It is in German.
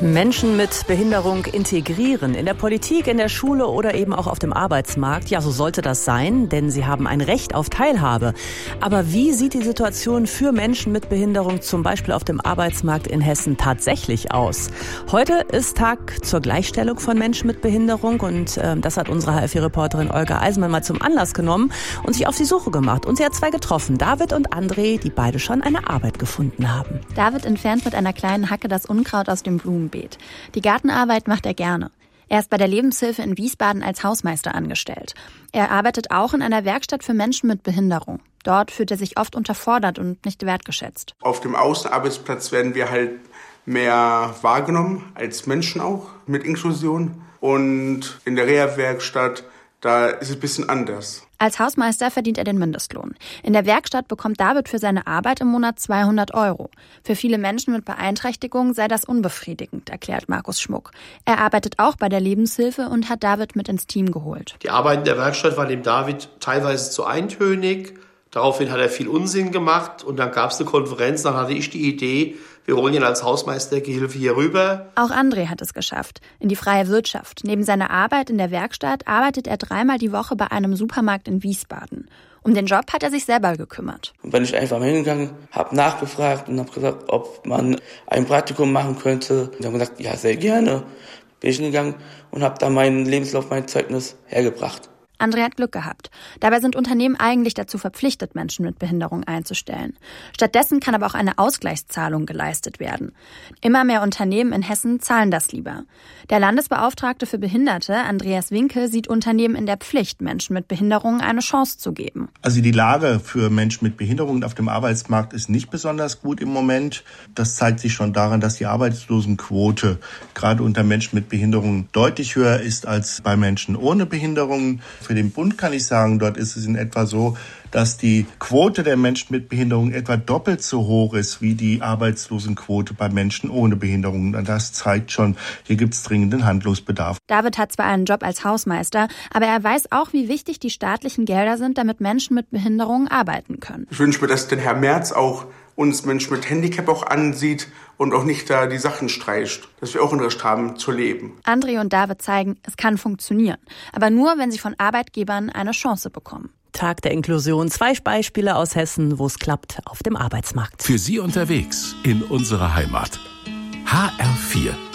Menschen mit Behinderung integrieren, in der Politik, in der Schule oder eben auch auf dem Arbeitsmarkt. Ja, so sollte das sein, denn sie haben ein Recht auf Teilhabe. Aber wie sieht die Situation für Menschen mit Behinderung zum Beispiel auf dem Arbeitsmarkt in Hessen tatsächlich aus? Heute ist Tag zur Gleichstellung von Menschen mit Behinderung und das hat unsere HR4-Reporterin Olga Eisenmann mal zum Anlass genommen und sich auf die Suche gemacht. Und sie hat zwei getroffen, David und André, die beide schon eine Arbeit gefunden haben. David entfernt mit einer kleinen Hacke das Unkraut aus dem Blumenbeet. Die Gartenarbeit macht er gerne. Er ist bei der Lebenshilfe in Wiesbaden als Hausmeister angestellt. Er arbeitet auch in einer Werkstatt für Menschen mit Behinderung. Dort fühlt er sich oft unterfordert und nicht wertgeschätzt. Auf dem Außenarbeitsplatz werden wir halt mehr wahrgenommen als Menschen auch mit Inklusion. Und in der Reha-Werkstatt, da ist es ein bisschen anders. Als Hausmeister verdient er den Mindestlohn. In der Werkstatt bekommt David für seine Arbeit im Monat 200 €. Für viele Menschen mit Beeinträchtigung sei das unbefriedigend, erklärt Markus Schmuck. Er arbeitet auch bei der Lebenshilfe und hat David mit ins Team geholt. Die Arbeit in der Werkstatt war dem David teilweise zu eintönig. Daraufhin hat er viel Unsinn gemacht und dann gab es eine Konferenz. Dann hatte ich die Idee, wir holen ihn als Hausmeistergehilfe hier rüber. Auch André hat es geschafft, in die freie Wirtschaft. Neben seiner Arbeit in der Werkstatt arbeitet er 3-mal die Woche bei einem Supermarkt in Wiesbaden. Um den Job hat er sich selber gekümmert. Und bin ich einfach mal hingegangen, habe nachgefragt und habe gesagt, ob man ein Praktikum machen könnte. Und haben gesagt, ja, sehr gerne. Bin ich hingegangen und habe dann meinen Lebenslauf, mein Zeugnis hergebracht. André hat Glück gehabt. Dabei sind Unternehmen eigentlich dazu verpflichtet, Menschen mit Behinderung einzustellen. Stattdessen kann aber auch eine Ausgleichszahlung geleistet werden. Immer mehr Unternehmen in Hessen zahlen das lieber. Der Landesbeauftragte für Behinderte, Andreas Winke, sieht Unternehmen in der Pflicht, Menschen mit Behinderung eine Chance zu geben. Also die Lage für Menschen mit Behinderungen auf dem Arbeitsmarkt ist nicht besonders gut im Moment. Das zeigt sich schon daran, dass die Arbeitslosenquote gerade unter Menschen mit Behinderungen deutlich höher ist als bei Menschen ohne Behinderungen. Für den Bund kann ich sagen, dort ist es in etwa so, dass die Quote der Menschen mit Behinderung etwa doppelt so hoch ist wie die Arbeitslosenquote bei Menschen ohne Behinderung. Und das zeigt schon, hier gibt es dringenden Handlungsbedarf. David hat zwar einen Job als Hausmeister, aber er weiß auch, wie wichtig die staatlichen Gelder sind, damit Menschen mit Behinderung arbeiten können. Ich wünsche mir, dass der Herr Merz auch uns Menschen mit Handicap auch ansieht und auch nicht da die Sachen streicht, dass wir auch ein Recht haben zu leben. André und David zeigen, es kann funktionieren, aber nur, wenn sie von Arbeitgebern eine Chance bekommen. Tag der Inklusion. 2 Beispiele aus Hessen, wo es klappt auf dem Arbeitsmarkt. Für Sie unterwegs in unserer Heimat. HR4